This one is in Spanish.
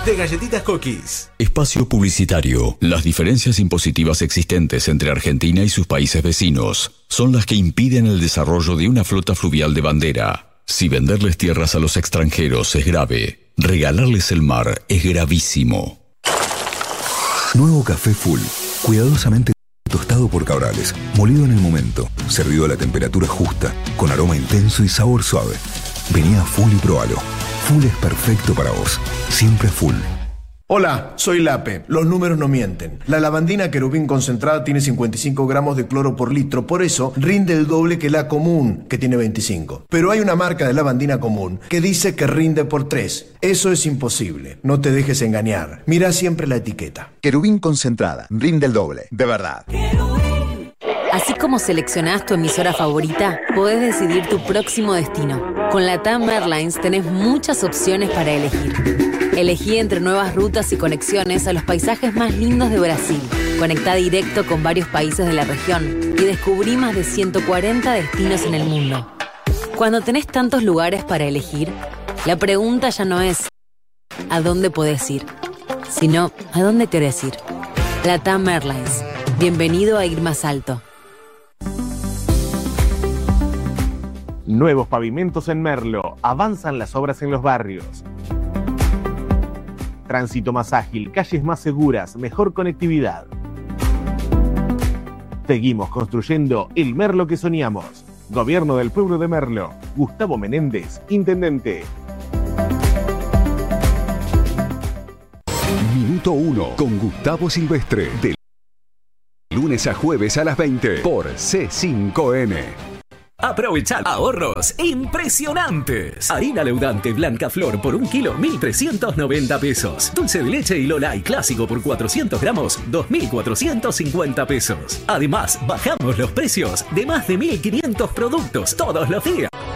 de galletitas Cookies. Espacio publicitario. Las diferencias impositivas existentes entre Argentina y sus países vecinos son las que impiden el desarrollo de una flota fluvial de bandera. Si venderles tierras a los extranjeros es grave, regalarles el mar es gravísimo. Nuevo café Full, cuidadosamente tostado por Cabrales, molido en el momento, servido a la temperatura justa, con aroma intenso y sabor suave. Vení a Full y probalo. Full es perfecto para vos. Siempre Full. Hola, soy Lape. Los números no mienten. La lavandina querubín concentrada tiene 55 gramos de cloro por litro, por eso rinde el doble que la común, que tiene 25. Pero hay una marca de lavandina común que dice que rinde por 3. Eso es imposible. No te dejes engañar. Mira siempre la etiqueta. Querubín concentrada. Rinde el doble. De verdad. Así como seleccionás tu emisora favorita, podés decidir tu próximo destino. Con LATAM Airlines tenés muchas opciones para elegir. Elegí entre nuevas rutas y conexiones a los paisajes más lindos de Brasil. Conectá directo con varios países de la región y descubrí más de 140 destinos en el mundo. Cuando tenés tantos lugares para elegir, la pregunta ya no es ¿a dónde podés ir?, sino ¿a dónde querés ir? LATAM Airlines. Bienvenido a ir más alto. Nuevos pavimentos en Merlo. Avanzan las obras en los barrios. Tránsito más ágil, calles más seguras, mejor conectividad. Seguimos construyendo el Merlo que soñamos. Gobierno del Pueblo de Merlo. Gustavo Menéndez, Intendente. Minuto 1 con Gustavo Silvestre. De lunes a jueves a las 20 por C5N. Aprovechad ahorros impresionantes. Harina leudante Blanca Flor por 1 kilo, 1.390 pesos. Dulce de leche y Lolay clásico por 400 gramos, 2.450 pesos. Además, bajamos los precios de más de 1.500 productos todos los días.